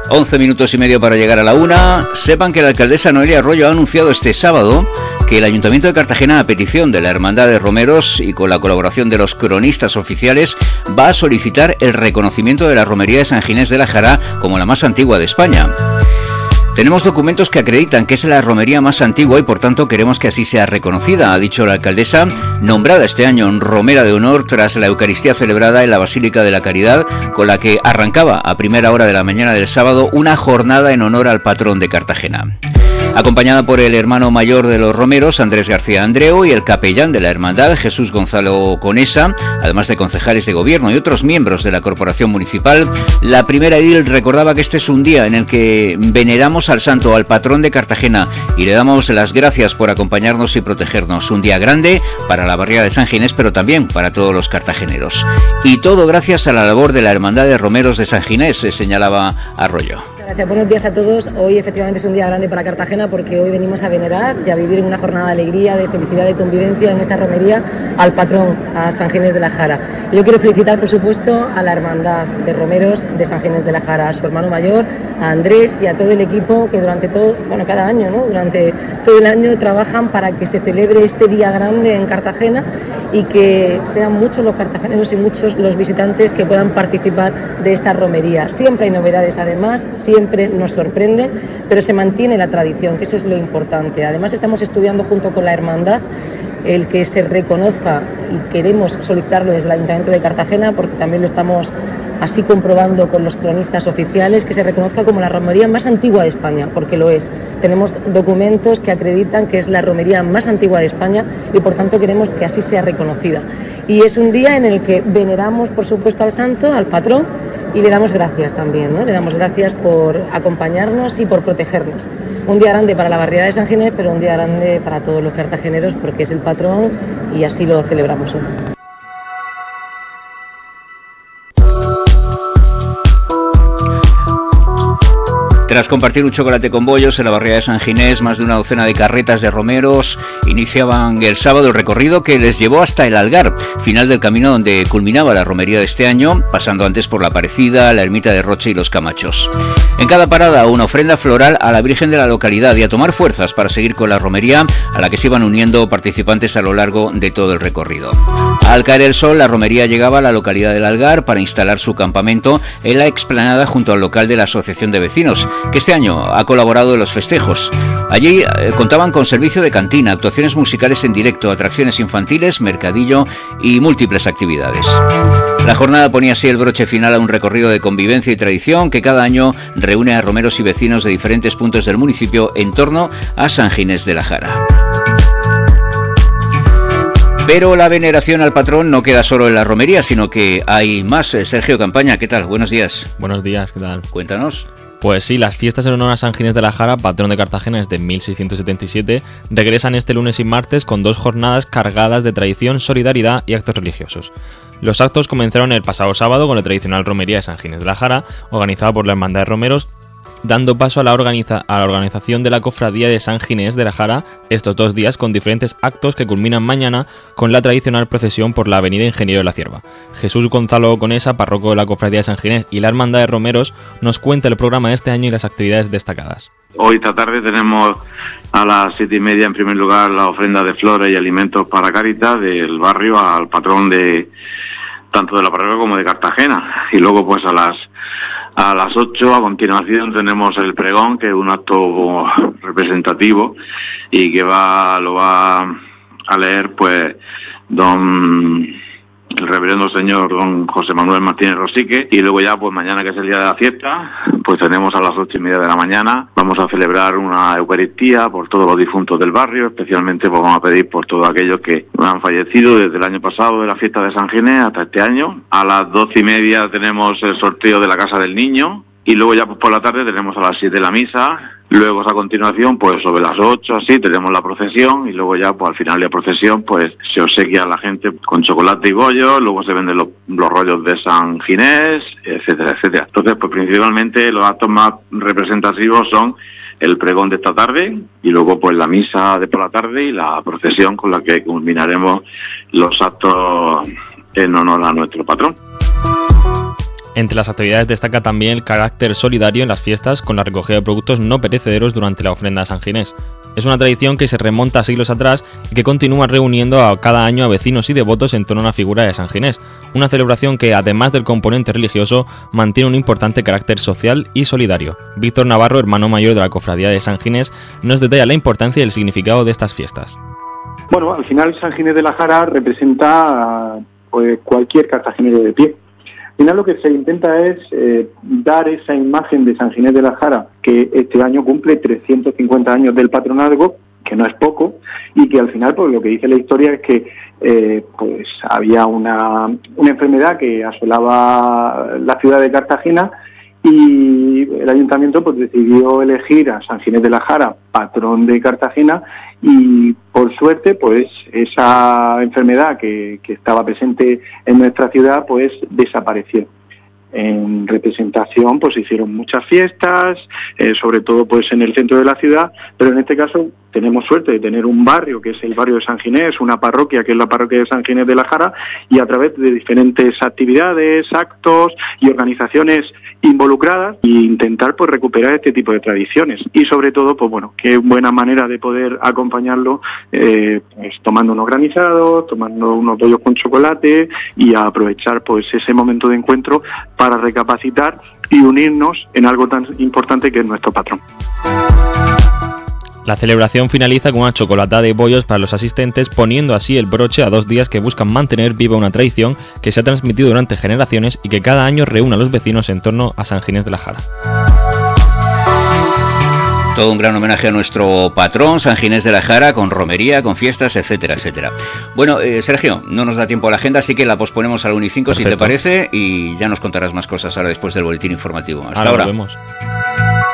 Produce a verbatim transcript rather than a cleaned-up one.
once minutos y medio para llegar a la una. Sepan que la alcaldesa Noelia Arroyo ha anunciado este sábado que el Ayuntamiento de Cartagena, a petición de la Hermandad de Romeros y con la colaboración de los cronistas oficiales, va a solicitar el reconocimiento de la romería de San Ginés de la Jara como la más antigua de España. Tenemos documentos que acreditan que es la romería más antigua y por tanto queremos que así sea reconocida, ha dicho la alcaldesa, nombrada este año en Romera de Honor tras la Eucaristía celebrada en la Basílica de la Caridad, con la que arrancaba a primera hora de la mañana del sábado una jornada en honor al patrón de Cartagena. Acompañada por el hermano mayor de los romeros, Andrés García Andreu, y el capellán de la hermandad, Jesús Gonzalo Conesa, además de concejales de gobierno y otros miembros de la corporación municipal, la primera edil recordaba que este es un día en el que veneramos al santo, al patrón de Cartagena, y le damos las gracias por acompañarnos y protegernos. Un día grande para la barriada de San Ginés, pero también para todos los cartageneros. Y todo gracias a la labor de la Hermandad de Romeros de San Ginés, señalaba Arroyo. Gracias, buenos días a todos. Hoy efectivamente es un día grande para Cartagena porque hoy venimos a venerar y a vivir una jornada de alegría, de felicidad, de convivencia en esta romería al patrón, a San Ginés de la Jara. Yo quiero felicitar, por supuesto, a la Hermandad de Romeros de San Ginés de la Jara, a su hermano mayor, a Andrés y a todo el equipo que durante todo, bueno, cada año, ¿no? Durante todo el año trabajan para que se celebre este día grande en Cartagena y que sean muchos los cartageneros y muchos los visitantes que puedan participar de esta romería. Siempre hay novedades, además, siempre Siempre nos sorprende, pero se mantiene la tradición, que eso es lo importante. Además, estamos estudiando junto con la Hermandad el que se reconozca, y queremos solicitarlo desde el Ayuntamiento de Cartagena, porque también lo estamos así comprobando con los cronistas oficiales, que se reconozca como la romería más antigua de España, porque lo es. Tenemos documentos que acreditan que es la romería más antigua de España y por tanto queremos que así sea reconocida. Y es un día en el que veneramos, por supuesto, al santo, al patrón, y le damos gracias también, ¿no? Le damos gracias por acompañarnos y por protegernos. Un día grande para la barriada de San Ginés, pero un día grande para todos los cartageneros porque es el patrón y así lo celebramos hoy. Tras compartir un chocolate con bollos en la barriada de San Ginés, más de una docena de carretas de romeros iniciaban el sábado el recorrido que les llevó hasta el Algar, final del camino donde culminaba la romería de este año, pasando antes por la Aparecida, la Ermita de Roche y los Camachos. En cada parada una ofrenda floral a la Virgen de la localidad y a tomar fuerzas para seguir con la romería a la que se iban uniendo participantes a lo largo de todo el recorrido. Al caer el sol, la romería llegaba a la localidad del Algar para instalar su campamento en la explanada junto al local de la Asociación de Vecinos, que este año ha colaborado en los festejos. Allí eh, contaban con servicio de cantina, actuaciones musicales en directo, atracciones infantiles, mercadillo y múltiples actividades. La jornada ponía así el broche final a un recorrido de convivencia y tradición que cada año reúne a romeros y vecinos de diferentes puntos del municipio en torno a San Ginés de la Jara. Pero la veneración al patrón no queda solo en la romería, sino que hay más. Sergio Campaña, ¿qué tal? Buenos días. Buenos días, ¿qué tal? Cuéntanos. Pues sí, las fiestas en honor a San Ginés de la Jara, patrón de Cartagena desde mil seiscientos setenta y siete, regresan este lunes y martes con dos jornadas cargadas de tradición, solidaridad y actos religiosos. Los actos comenzaron el pasado sábado con la tradicional romería de San Ginés de la Jara, organizada por la Hermandad de Romeros, dando paso a la, organiza- a la organización de la Cofradía de San Ginés de la Jara estos dos días con diferentes actos que culminan mañana con la tradicional procesión por la avenida Ingeniero de la Cierva. Jesús Gonzalo Conesa, párroco de la Cofradía de San Ginés y la Hermandad de Romeros, nos cuenta el programa de este año y las actividades destacadas. Hoy esta tarde tenemos a las siete y media en primer lugar la ofrenda de flores y alimentos para Cáritas del barrio al patrón de tanto de la parroquia como de Cartagena, y luego pues a las A las ocho, a continuación, tenemos el pregón, que es un acto representativo y que va lo va a leer pues don el reverendo señor don José Manuel Martínez Rosique, y luego ya pues mañana, que es el día de la fiesta, pues tenemos a las ocho y media de la mañana, vamos a celebrar una Eucaristía por todos los difuntos del barrio, especialmente pues vamos a pedir por todos aquellos que han fallecido desde el año pasado de la fiesta de San Ginés hasta este año. A las doce y media tenemos el sorteo de la Casa del Niño, y luego ya pues por la tarde tenemos a las siete la misa. Luego a continuación, pues sobre las ocho, así, tenemos la procesión, y luego ya pues al final de la procesión pues se obsequia a la gente con chocolate y bollos, luego se venden los, los rollos de San Ginés, etcétera, etcétera. Entonces pues principalmente los actos más representativos son el pregón de esta tarde y luego pues la misa de por la tarde y la procesión con la que culminaremos los actos en honor a nuestro patrón. Entre las actividades destaca también el carácter solidario en las fiestas con la recogida de productos no perecederos durante la ofrenda a San Ginés. Es una tradición que se remonta a siglos atrás y que continúa reuniendo a cada año a vecinos y devotos en torno a la figura de San Ginés, una celebración que, además del componente religioso, mantiene un importante carácter social y solidario. Víctor Navarro, hermano mayor de la Cofradía de San Ginés, nos detalla la importancia y el significado de estas fiestas. Bueno, al final San Ginés de la Jara representa pues, cualquier cartagenero de pie. Al final lo que se intenta es eh, dar esa imagen de San Ginés de la Jara, que este año cumple trescientos cincuenta años del patronazgo, que no es poco, y que al final pues lo que dice la historia es que eh, pues había una, una enfermedad que asolaba la ciudad de Cartagena y el ayuntamiento pues decidió elegir a San Ginés de la Jara patrón de Cartagena y por suerte pues esa enfermedad que, que estaba presente en nuestra ciudad pues desapareció. En representación pues se hicieron muchas fiestas, eh, sobre todo pues en el centro de la ciudad, pero en este caso tenemos suerte de tener un barrio que es el barrio de San Ginés, una parroquia que es la parroquia de San Ginés de la Jara, y a través de diferentes actividades, actos y organizaciones involucradas e intentar pues recuperar este tipo de tradiciones y sobre todo pues bueno, qué buena manera de poder acompañarlo eh, pues tomando unos granizados, tomando unos bollos con chocolate y a aprovechar pues ese momento de encuentro para recapacitar y unirnos en algo tan importante que es nuestro patrón. La celebración finaliza con una chocolatada de bollos para los asistentes, poniendo así el broche a dos días que buscan mantener viva una tradición que se ha transmitido durante generaciones y que cada año reúne a los vecinos en torno a San Ginés de la Jara. Todo un gran homenaje a nuestro patrón, San Ginés de la Jara, con romería, con fiestas, etcétera, etcétera. Bueno, eh, Sergio, no nos da tiempo a la agenda, así que la posponemos a la una y cinco, si te parece, y ya nos contarás más cosas ahora después del boletín informativo. Hasta ahora. Ahora nos vemos.